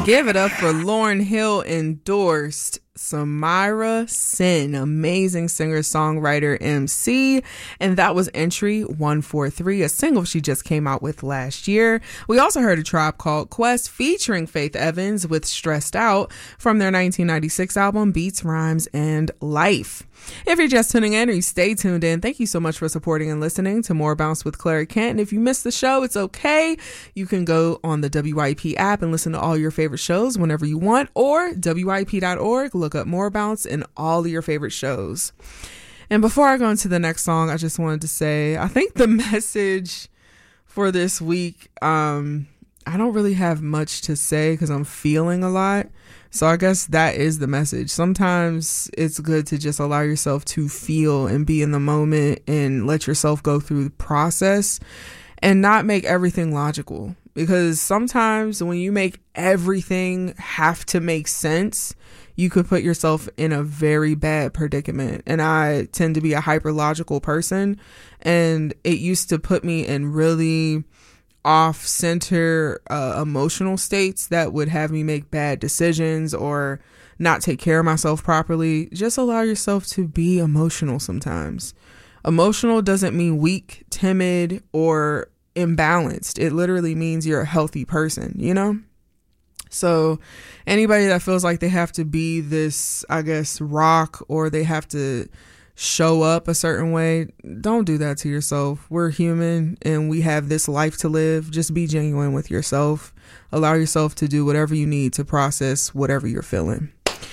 Give it up for Lauryn Hill endorsed Samira Sin, amazing singer, songwriter, MC, and that was entry 143, a single she just came out with last year. We also heard A Tribe Called Quest featuring Faith Evans with Stressed Out from their 1996 album Beats, Rhymes, and Life. If you're just tuning in or you stay tuned in, thank you so much for supporting and listening to More Bounce with Clara Kent. And if you missed the show, it's okay. You can go on the WYP app and listen to all your favorite shows whenever you want, or WYP.org, look up More Bounce and all of your favorite shows. And before I go into the next song, I just wanted to say, I think the message for this week, I don't really have much to say because I'm feeling a lot. So I guess that is the message. Sometimes it's good to just allow yourself to feel and be in the moment and let yourself go through the process and not make everything logical. Because sometimes when you make everything have to make sense, you could put yourself in a very bad predicament. And I tend to be a hyper logical person, and it used to put me in really off-center emotional states that would have me make bad decisions or not take care of myself properly. Just allow yourself to be emotional sometimes. Emotional doesn't mean weak, timid, or imbalanced. It literally means you're a healthy person, you know? So anybody that feels like they have to be this, I guess, rock, or they have to show up a certain way, don't do that to yourself. We're human and we have this life to live. Just be genuine with yourself. Allow yourself to do whatever you need to process whatever you're feeling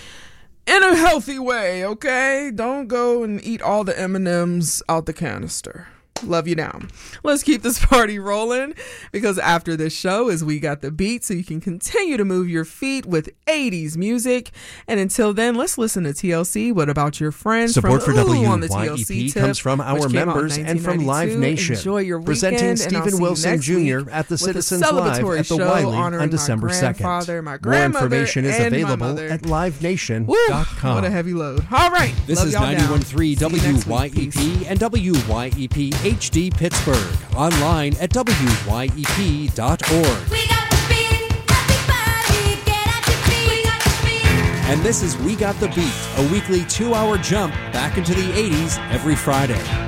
in a healthy way, okay? Don't go and eat all the M&Ms out the canister. Love you now. Let's keep this party rolling, because after this show is We Got the Beat, so you can continue to move your feet with 80s music. And until then, let's listen to TLC, What About Your Friends? Support from for Ooh on the WYEP TLC tip, comes from our members and from Live Nation. Enjoy your Presenting weekend, and I'll Stephen see Wilson you next Jr. at the week Citizens with a Live celebratory at the show Wiley honoring on December my 2nd. grandfather, my More grandmother, information is and my available mother. at livenation.com. Woo, what a heavy load. All right. This love is y'all 91.3 down. See you next week. Peace. WYEP and WYEP HD Pittsburgh. Online at WYEP.org. We got the beat, everybody get at your feet. We got the beat. And this is We Got the Beat, a weekly 2-hour jump back into the 80s every Friday.